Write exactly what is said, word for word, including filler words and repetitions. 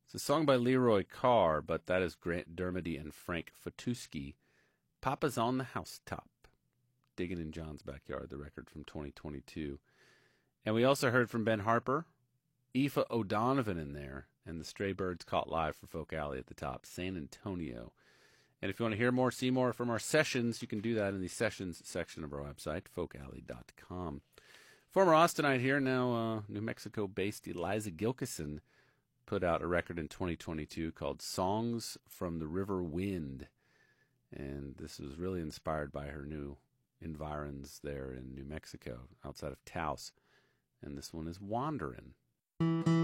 It's a song by Leroy Carr, but that is Grant Dermody and Frank Fatuski. Papa's on the Housetop. Digging in John's Backyard, the record from twenty twenty-two. And we also heard from Ben Harper, Aoife O'Donovan in there, and the Stray Birds Caught Live for Folk Alley at the top, San Antonio. And if you want to hear more, see more from our sessions, you can do that in the sessions section of our website, folk alley dot com. Former Austinite here, now uh, New Mexico-based Eliza Gilkison put out a record in twenty twenty-two called Songs from the River Wind. And this was really inspired by her new environs there in New Mexico, outside of Taos. And this one is Wanderin'.